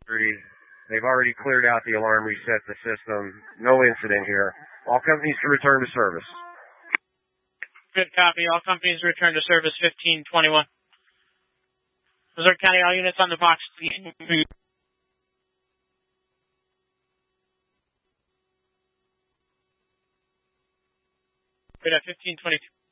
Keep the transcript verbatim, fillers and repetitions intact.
thirty. They've already cleared out the alarm, reset the system. No incident here. All companies can return to service. Good copy. All companies return to service fifteen twenty-one. Missouri County, all units on the box. Good at fifteen twenty-two.